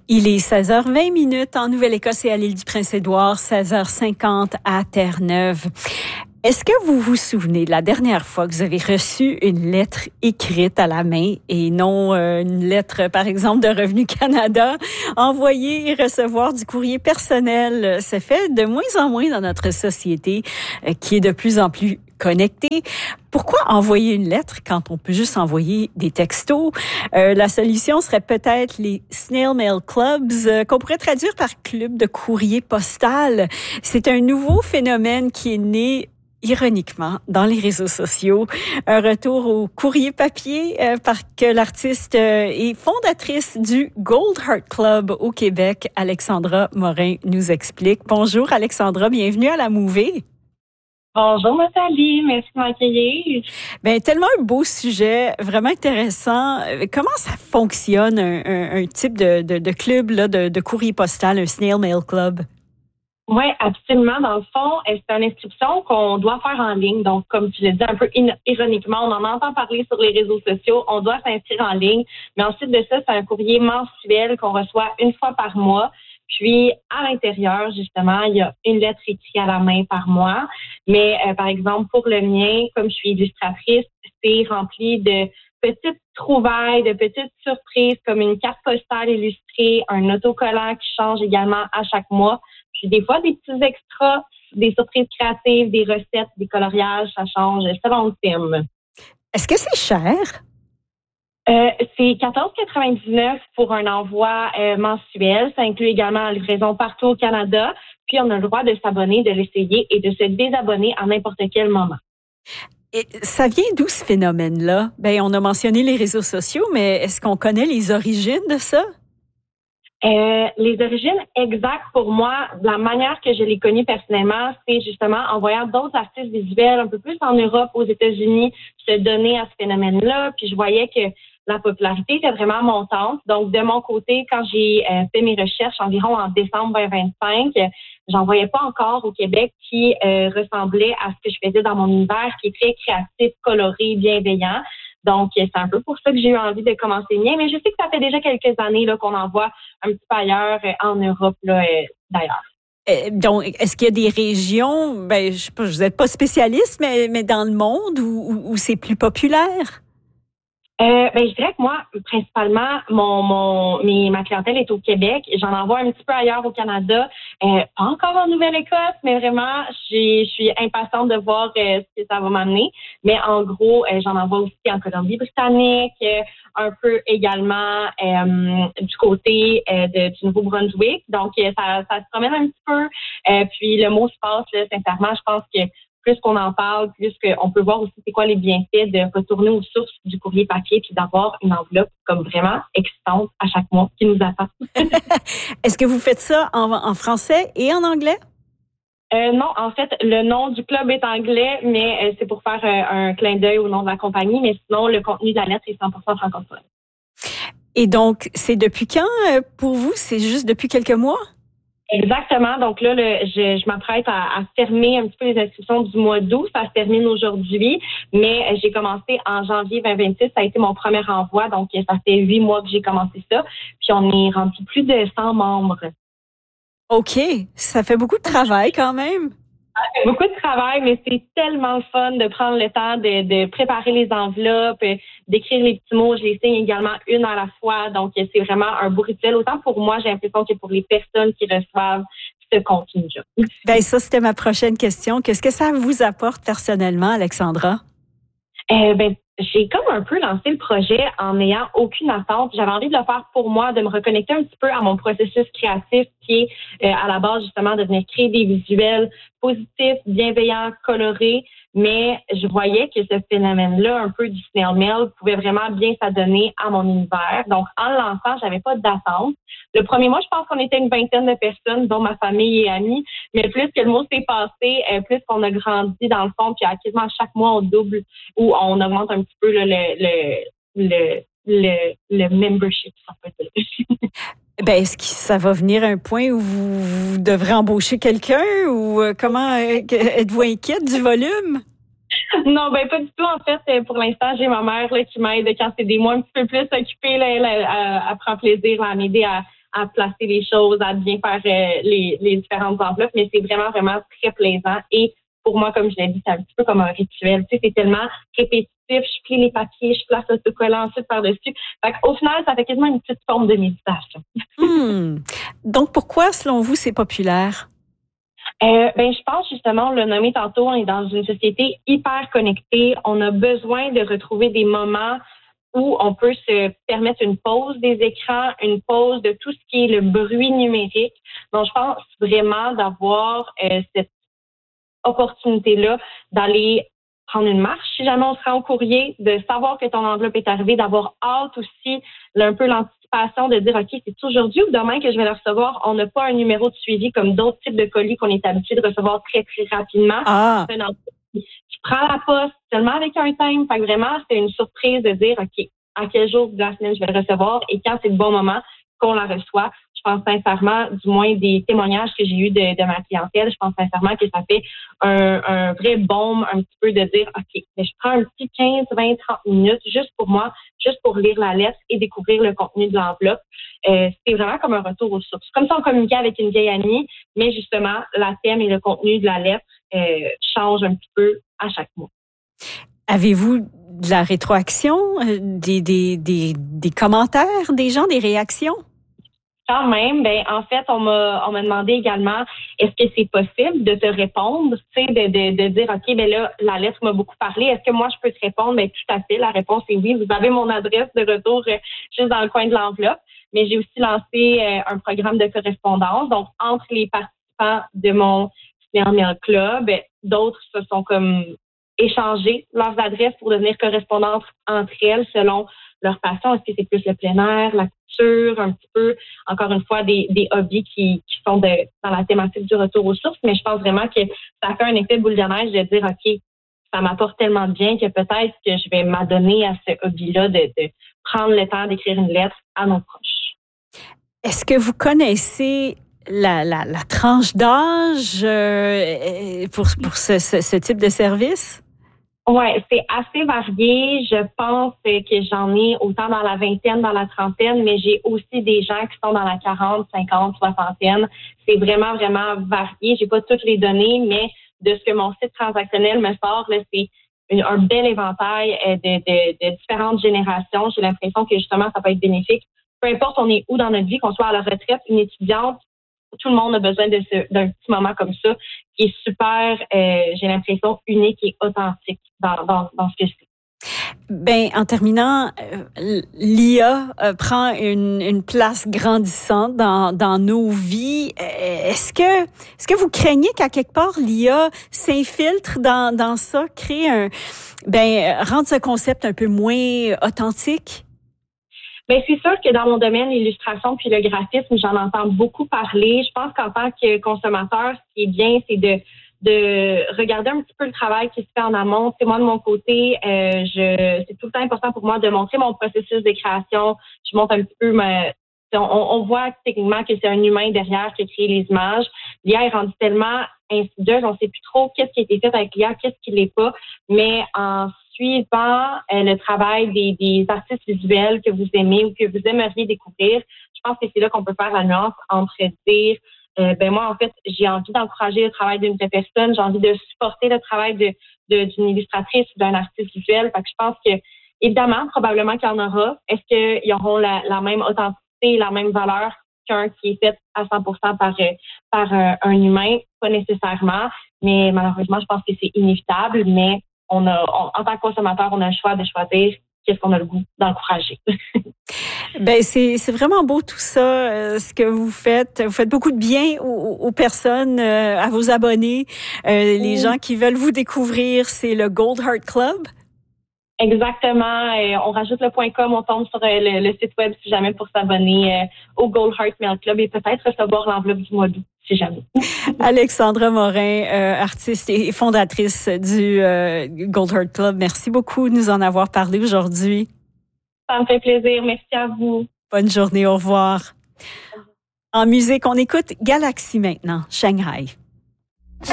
Il est 16h20 en Nouvelle-Écosse et à l'île du Prince-Édouard, 16h50 à Terre-Neuve. Est-ce que vous vous souvenez de la dernière fois que vous avez reçu une lettre écrite à la main et non une lettre, par exemple, de Revenu Canada, envoyer et recevoir du courrier personnel? Ça fait de moins en moins dans notre société qui est de plus en plus connectée. Pourquoi envoyer une lettre quand on peut juste envoyer des textos? La solution serait peut-être les Snail Mail Clubs, qu'on pourrait traduire par club de courrier postal. C'est un nouveau phénomène qui est né ironiquement, dans les réseaux sociaux, un retour au courrier papier parce que l'artiste et fondatrice du Gold Heart Club au Québec, Alexandra Morin, nous explique. Bonjour Alexandra, bienvenue à la Mouvée. Bonjour Nathalie, merci de m'accueillir. Ben tellement un beau sujet, vraiment intéressant. Comment ça fonctionne un type de club là, de courrier postal, un Snail Mail Club? Oui, absolument. Dans le fond, c'est une inscription qu'on doit faire en ligne. Donc, comme tu l'as dit un peu ironiquement, on en entend parler sur les réseaux sociaux. On doit s'inscrire en ligne. Mais ensuite de ça, c'est un courrier mensuel qu'on reçoit une fois par mois. Puis, à l'intérieur, justement, il y a une lettre écrite à la main par mois. Mais, par exemple, pour le mien, comme je suis illustratrice, c'est rempli de petites trouvailles, de petites surprises comme une carte postale illustrée, un autocollant qui change également à chaque mois. Puis des fois, des petits extras, des surprises créatives, des recettes, des coloriages, ça change selon le thème. Est-ce que c'est cher? C'est 14,99 pour un envoi mensuel. Ça inclut également la livraison partout au Canada. Puis on a le droit de s'abonner, de l'essayer et de se désabonner à n'importe quel moment. Et ça vient d'où ce phénomène-là? Ben, on a mentionné les réseaux sociaux, mais est-ce qu'on connaît les origines de ça? Les origines exactes pour moi, la manière que je l'ai connue personnellement, c'est justement en voyant d'autres artistes visuels un peu plus en Europe, aux États-Unis, se donner à ce phénomène-là. Puis je voyais que la popularité était vraiment montante. Donc, de mon côté, quand j'ai fait mes recherches environ en décembre 2025, j'en voyais pas encore au Québec qui ressemblait à ce que je faisais dans mon univers, qui est très créatif, coloré, bienveillant. Donc, c'est un peu pour ça que j'ai eu envie de commencer le mien. Mais je sais que ça fait déjà quelques années là, qu'on en voit un petit peu ailleurs, en Europe, là, d'ailleurs. Donc, est-ce qu'il y a des régions, ben, je sais pas, vous n'êtes pas spécialiste, mais dans le monde où c'est plus populaire? Je dirais que moi, principalement, ma clientèle est au Québec. J'en envoie un petit peu ailleurs au Canada. Pas encore en Nouvelle-Écosse, mais vraiment, je suis impatiente de voir ce que ça va m'amener. Mais en gros, j'en envoie aussi en Colombie-Britannique, un peu également du côté du Nouveau-Brunswick. Donc, ça se promène un petit peu. Puis le mot se passe, là, sincèrement, je pense que plus qu'on en parle, plus qu'on peut voir aussi c'est quoi les bienfaits de retourner aux sources du courrier papier puis d'avoir une enveloppe comme vraiment excitante à chaque mois qui nous attend. Est-ce que vous faites ça en français et en anglais? Non, en fait, le nom du club est anglais, mais c'est pour faire un clin d'œil au nom de la compagnie. Mais sinon, le contenu de la lettre est 100% francophone. Et donc, c'est depuis quand pour vous? C'est juste depuis quelques mois? Exactement. Donc là, je m'apprête à fermer un petit peu les inscriptions du mois d'août. Ça se termine aujourd'hui, mais j'ai commencé en janvier 2026. Ça a été mon premier envoi. Donc, ça fait 8 mois que j'ai commencé ça. Puis, on est rendu plus de 100 membres. OK. Ça fait beaucoup de travail quand même. Beaucoup de travail, mais c'est tellement le fun de prendre le temps de préparer les enveloppes, d'écrire les petits mots. Je les signe également une à la fois. Donc, c'est vraiment un beau rituel. Autant pour moi, j'ai l'impression que pour les personnes qui reçoivent ce contenu-là. Ben, ça, c'était ma prochaine question. Qu'est-ce que ça vous apporte personnellement, Alexandra? J'ai comme un peu lancé le projet en n'ayant aucune attente. J'avais envie de le faire pour moi, de me reconnecter un petit peu à mon processus créatif qui est à la base justement de venir créer des visuels positifs, bienveillants, colorés. Mais je voyais que ce phénomène-là, un peu du snail mail, pouvait vraiment bien s'adonner à mon univers. Donc, en le lançant, j'avais pas d'attente. Le premier mois, je pense qu'on était une vingtaine de personnes, dont ma famille et amis. Mais plus que le mot s'est passé, plus qu'on a grandi dans le fond, puis à quasiment chaque mois, on double ou on augmente un petit peu là, le membership, ça peut être. Ben, est-ce que ça va venir à un point où vous devrez embaucher quelqu'un ou comment êtes-vous inquiète du volume? Non, pas du tout. En fait, pour l'instant, j'ai ma mère là, qui m'aide quand c'est des mois un petit peu plus occupés. Là, elle prend plaisir à m'aider à à placer les choses, à bien faire les différentes enveloppes, mais c'est vraiment, vraiment très plaisant. Et pour moi, comme je l'ai dit, c'est un petit peu comme un rituel. Tu sais, c'est tellement répétitif. Je plie les papiers, je place l'autocollant ensuite par-dessus. Fait qu'au final, ça fait quasiment une petite forme de méditation. Donc, pourquoi, selon vous, c'est populaire? Je pense justement, on l'a nommé tantôt, on est dans une société hyper connectée. On a besoin de retrouver des moments où on peut se permettre une pause des écrans, une pause de tout ce qui est le bruit numérique. Donc, je pense vraiment d'avoir cette opportunité-là d'aller prendre une marche si jamais on se rend au courrier, de savoir que ton enveloppe est arrivée, d'avoir hâte aussi, un peu l'anticipation de dire, OK, c'est aujourd'hui ou demain que je vais le recevoir. On n'a pas un numéro de suivi comme d'autres types de colis qu'on est habitué de recevoir très, très rapidement. Ah! C'est une enveloppe qui prend la poste seulement avec un time. Fait que vraiment, c'est une surprise de dire, OK, à quel jour de la semaine je vais le recevoir et quand c'est le bon moment qu'on la reçoit. Je pense sincèrement, du moins des témoignages que j'ai eus de ma clientèle, je pense sincèrement que ça fait un vrai baume un petit peu de dire, OK, mais je prends un petit 15, 20, 30 minutes juste pour moi, juste pour lire la lettre et découvrir le contenu de l'enveloppe. C'est vraiment comme un retour aux sources. Comme si on communiquait avec une vieille amie, mais justement, la thème et le contenu de la lettre changent un petit peu à chaque mois. Avez-vous de la rétroaction, des commentaires des gens, des réactions? Quand même, en fait, on m'a demandé également, est-ce que c'est possible de te répondre, tu sais, de dire, OK, là, la lettre m'a beaucoup parlé, est-ce que moi, je peux te répondre? Tout à fait, la réponse est oui. Vous avez mon adresse de retour juste dans le coin de l'enveloppe, mais j'ai aussi lancé un programme de correspondance. Donc, entre les participants de mon Snail Mail Club, d'autres se sont comme échangés leurs adresses pour devenir correspondantes entre elles selon leur passion. Est-ce que c'est plus le plein air, la couture, un petit peu, encore une fois, des hobbies qui sont dans la thématique du retour aux sources, mais je pense vraiment que ça fait un effet boule de neige de dire, OK, ça m'apporte tellement de bien que peut-être que je vais m'adonner à ce hobby-là de prendre le temps d'écrire une lettre à nos proches. Est-ce que vous connaissez la tranche d'âge pour ce type de service? Ouais, c'est assez varié. Je pense que j'en ai autant dans la vingtaine, dans la trentaine, mais j'ai aussi des gens qui sont dans la 40, 50, soixantaine. C'est vraiment, vraiment varié. J'ai pas toutes les données, mais de ce que mon site transactionnel me sort, là, c'est un bel éventail de différentes générations. J'ai l'impression que justement, ça peut être bénéfique. Peu importe on est où dans notre vie, qu'on soit à la retraite, une étudiante, tout le monde a besoin d'un petit moment comme ça qui est super, j'ai l'impression, unique et authentique dans ce que c'est. En terminant, l'IA prend une place grandissante dans nos vies. Est-ce que vous craignez qu'à quelque part l'IA s'infiltre dans ça, crée rendre ce concept un peu moins authentique? C'est sûr que dans mon domaine, l'illustration puis le graphisme, j'en entends beaucoup parler. Je pense qu'en tant que consommateur, ce qui est bien, c'est de regarder un petit peu le travail qui se fait en amont. C'est moi de mon côté, c'est tout le temps important pour moi de montrer mon processus de création. Je montre un petit peu on voit techniquement que c'est un humain derrière qui a créé les images. L'IA est rendue tellement insidieuse, on ne sait plus trop qu'est-ce qui a été fait avec l'IA, qu'est-ce qui l'est pas. Mais en suivant le travail des artistes visuels que vous aimez ou que vous aimeriez découvrir, je pense que c'est là qu'on peut faire la nuance entre dire moi, en fait, j'ai envie d'encourager le travail d'une vraie personne, j'ai envie de supporter le travail d'une illustratrice ou d'un artiste visuel. Fait que je pense que, évidemment, probablement qu'il y en aura. Est-ce qu'ils auront la même authenticité, la même valeur qu'un qui est fait à 100% par un humain? Pas nécessairement, mais malheureusement, je pense que c'est inévitable, mais en tant que consommateur, on a le choix de choisir qu'est-ce qu'on a le goût d'encourager. C'est vraiment beau tout ça, ce que vous faites. Vous faites beaucoup de bien aux personnes, à vos abonnés, les gens qui veulent vous découvrir. C'est le Gold Heart Club. Exactement. On rajoute le .com, on tombe sur le site web si jamais pour s'abonner au Gold Heart Mail Club et peut-être recevoir l'enveloppe du mois d'août si jamais. Alexandra Morin, artiste et fondatrice du Gold Heart Club. Merci beaucoup de nous en avoir parlé aujourd'hui. Ça me fait plaisir. Merci à vous. Bonne journée. Au revoir. En musique, on écoute Galaxy maintenant, Shanghai.